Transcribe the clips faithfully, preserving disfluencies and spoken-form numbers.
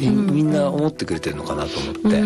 みんな思ってくれてるのかなと思って、うん、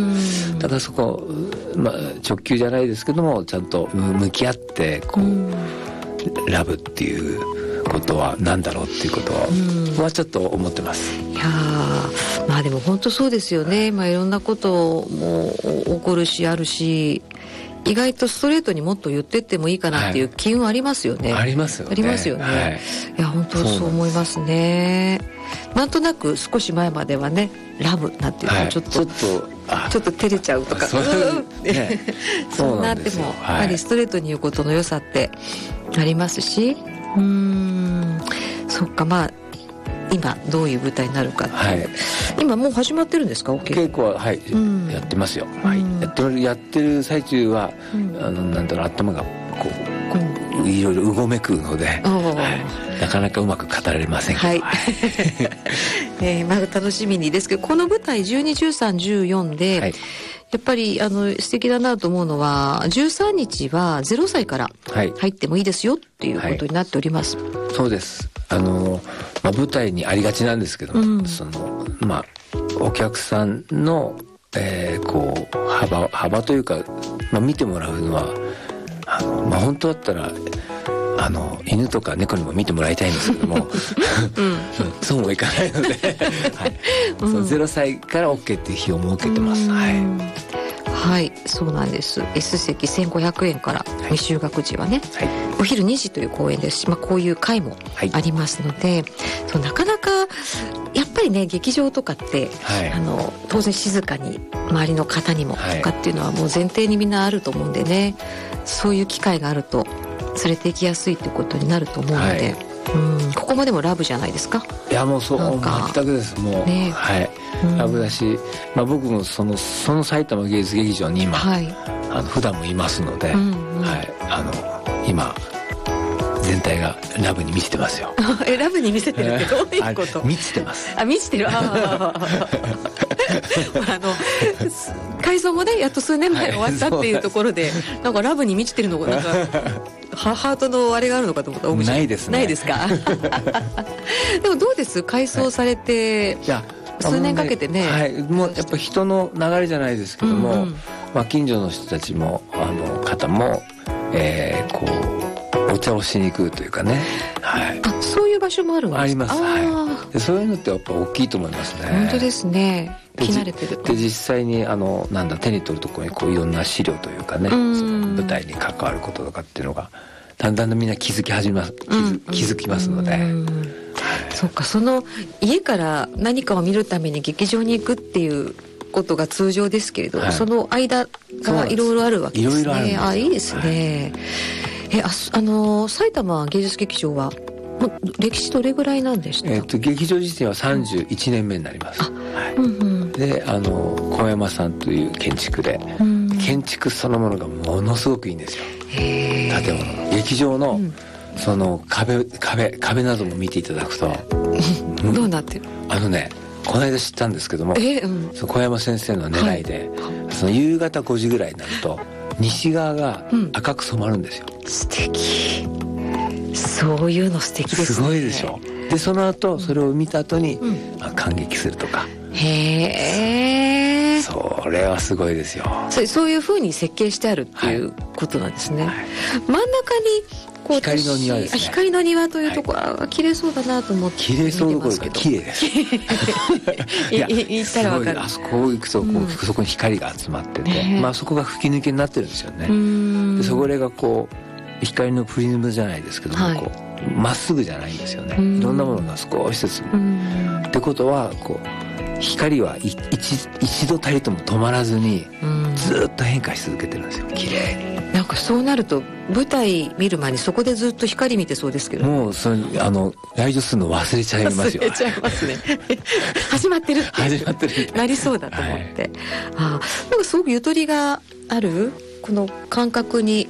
だからそこ、まあ、直球じゃないですけどもちゃんと向き合ってこう、うん、ラブっていうことは何だろうっていうことはちょっと思ってます。 いやまあでも本当そうですよね、まあ、いろんなことも起こるしあるし、意外とストレートにもっと言ってってもいいかなっていう機運ありますよね、 はい、ありますよね、 ありますよね、はい、いや本当そう思いますね。なんとなく少し前まではねラブなんていうのちょっと、はい、ちょっとちょっと照れちゃうとか、そういう、ね、そんなでもやっぱりストレートに言うことの良さってありますし、うーんそっか、まあ今どういう舞台になるかっていう、はい、今もう始まってるんですか？ 稽古は、はい、うん、やってますよ、はい、やってる、やってる最中は、うん、あのなんだろう頭がこう、うん、いろいろうごめくので、はい、なかなかうまく語られませんけど、はいえー、まだ楽しみにですけど、この舞台じゅうに、じゅうさん、じゅうよんで、はい、やっぱりあの素敵だなと思うのはじゅうさんにちはゼロさいから入ってもいいですよっていうことになっております、 はいはい、そうです。あの、まあ、舞台にありがちなんですけども、うん、そのまあお客さんの、えー、こう幅幅というか、まあ、見てもらうのはあの、まあ、本当だったらあの犬とか猫にも見てもらいたいんですけども、うん、そうもいかないので、はい、うん、そのゼロさいから オーケー っていう日を設けてます、はい、 はい、そうなんです。 S 席せんごひゃくえんから未就学児はね、はい、お昼にじという公演ですし、まあ、こういう会もありますので、はい、そうなかなかやっぱりね劇場とかって、はい、あの当然静かに周りの方にもとかっていうのはもう前提にみんなあると思うんでね、そういう機会があると連れて行きやすいということになると思うので、はい、うん、ここまでもラブじゃないですか？ いやもうそう全くです、もう、ね、はい、うん、ラブだし、まあ、僕もそのその埼玉芸術劇場に今、はい、あの普段もいますので、うんうん、はい、あの今全体がラブに満ちてますよ。 え、ラブに見せてるってどういうこと？ 満ちてます。 あ、満ちてる。ああの改装もねやっと数年前終わったっていうところで、はい、なんかラブに満ちてるのがなんかハートのあれがあるのかと思ったらないですね。 ないですか？でもどうです？改装されて、はい、いや数年かけてね、 はい、もうやっぱ人の流れじゃないですけども、うんうん、まあ、近所の人たちもあの方も、えー、こうお茶をしに行くというかね、はい、 あ、そういう場所もあるんですか？ あります、はい、でそういうのってやっぱ大きいと思いますね。 本当ですね。気慣れてる。 で実際にあのなんだ手に取るところにこういろんな資料というかね、その舞台に関わることとかっていうのがだんだんみんな気づき始めます、気づ、気づきますので、はい、 そっか、その家から何かを見るために劇場に行くっていうことが通常ですけれど、はい、その間がいろいろあるわけですね。いろいろあるんですよ。あ、いいですね、はい、えああの埼玉芸術劇場は歴史どれぐらいなんでした？ えー、と劇場自体はさんじゅういちねんめになります、うんはい、うんうん、であの小山さんという建築で、うん、建築そのものがものすごくいいんですよ。へー、建物の劇場の、うん、その壁壁壁なども見ていただくとどうなってる？ あのね、この間知ったんですけども、えーうん、その小山先生の狙いで、はい、その夕方ごじぐらいになると西側が赤く染まるんですよ、 うん、素敵。そういうの素敵ですね。 すごいでしょ。でその後それを見た後に、うん、まあ、感激するとか。 へえ。 それはすごいですよ。 そ, そういう風に設計してあるっていうことなんですね、はいはい、真ん中にこう光の庭ですね。 光の庭というところ、はい、綺麗そうだなと思って綺麗そうどころか綺麗ですいや言ったら分かる。 あそこ行くとこう、うん、そこに光が集まってて、まあ、そこが吹き抜けになってるんですよね。でそこがこう光のプリズムじゃないですけども、はい、こうまっすぐじゃないんですよね。いろんなものが少しずつってことはこう光は一, 一度たりとも止まらずにずっと変化し続けてるんですよ。綺麗に。 なんかそうなると舞台見る前にそこでずっと光見てそうですけど、 もうそれあの来場するの忘れちゃいますよ。 忘れちゃいますね始まってるって始まってるなりそうだと思って、はい、あ、なんかすごくゆとりがあるこの感覚に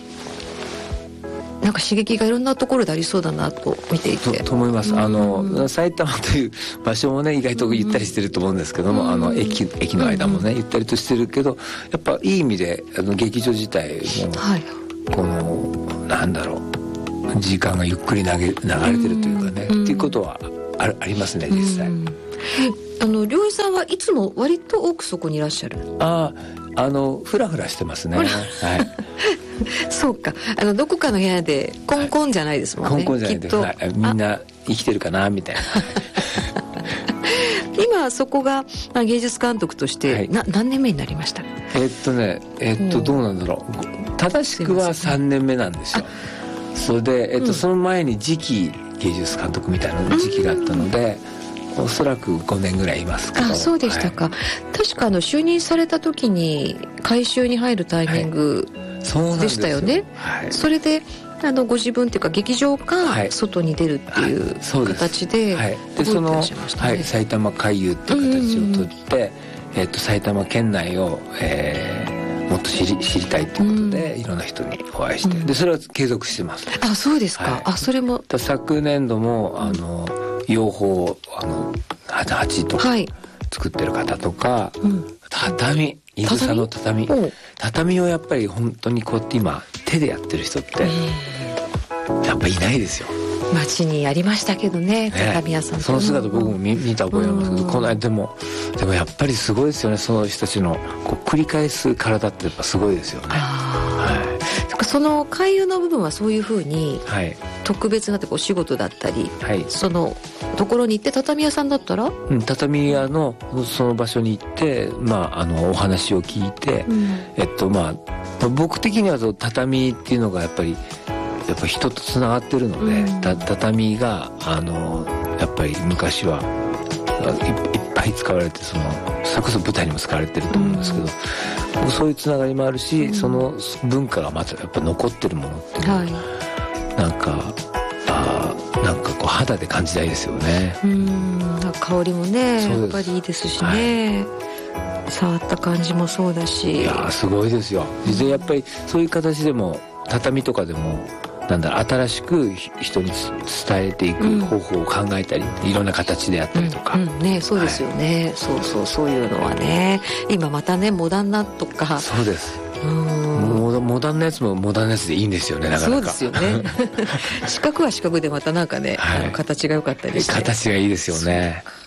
なんか刺激がいろんなところでありそうだなと見ていてと, と思います。あの埼玉という場所もね意外とゆったりしてると思うんですけども、あの 駅, 駅の間もねゆったりとしてるけど、やっぱいい意味であの劇場自体も、はい、このなんだろう時間がゆっくり流 れ, 流れてるというかねっていうことは あ, ありますね実際。 あの良一さんははいつも割と多くそこにいらっしゃる？ ああ、あのフラフラしてますね。はい。 そうか、あのどこかの部屋でコンコンじゃないですもんね。 コンコンじゃないです、はい、みんな生きてるかなみたいな。 今そこが芸術監督として、はい、な何年目になりました？ えっとねえっとどうなんだろう、正しくはさんねんめなんですよ。それで、えっと、うん、その前に次期芸術監督みたいな時期があったので、おそらくごねんぐらいいますけど。 あ、そうでしたか。はい、確かあの就任された時に改修に入るタイミングでしたよね。はい、それであのご自分っていうか劇場か外に出るっていう形で動いてらっしゃいましたね。 はい、埼玉回遊っていう形をとって、うんうん、えっと、埼玉県内を、えー、もっと知り、知りたいということで、うん、いろんな人にお会いして、でそれは継続してます。 あ、そうですか。はい、あ、それも昨年度もあの養蜂あの鉢とか作ってる方とか、はい、うん、畳、いぐさの畳畳をやっぱり本当にこうやって今手でやってる人ってやっぱいないですよ。 街にありましたけどね、畳屋さん、ね、 その姿僕も 見, 見た覚えありますけど、この間でもでもやっぱりすごいですよね。その人たちのこう繰り返す体ってやっぱすごいですよね。はい、 その回遊の部分はそういうふうに特別なお仕事だったり、はい、そのところに行って、畳屋さんだったら、 うん、畳屋のその場所に行って、まあ、あのお話を聞いて、うん、えっとまあ僕的には畳っていうのがやっぱりやっぱ人とつながってるので、うん、た畳があのやっぱり昔はいっぱい使われて、そのそれこそ舞台にも使われてると思うんですけど、うん、そういうつながりもあるし、うん、その文化がまたやっぱ残ってるものっていうのは、はい、なんかあなんかこう肌で感じたいですよね。 うん、香りもねやっぱりいいですしね、はい、触った感じもそうだし、 いやすごいですよ。でやっぱりそういう形でも畳とかでもなんだろう、新しく人に伝えていく方法を考えたり、うん、いろんな形であったりとか、 うんうんね、そうですよね、はい、そうそうそういうのはね今またねモダンなとか。 そうです、モ, モダンなやつもモダンなやつでいいんですよね、なかなか。 そうですよね四角は四角でまたなんかね、はい、あの形が良かったりして、 形がいいですよね。